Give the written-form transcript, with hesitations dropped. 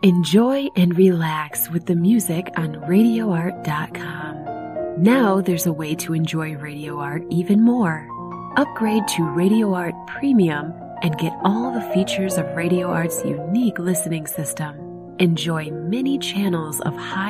Enjoy and relax with the music on RadioArt.com. Now there's a way to enjoy Radio Art even more. Upgrade to Radio Art Premium and get all the features of Radio Art's unique listening system. Enjoy many channels of high